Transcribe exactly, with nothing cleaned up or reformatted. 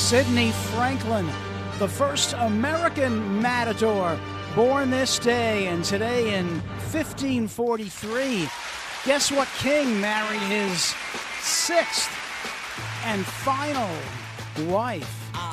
Sidney Franklin, the first American matador born this day, and today in fifteen forty-three, guess what king married his sixth and final wife?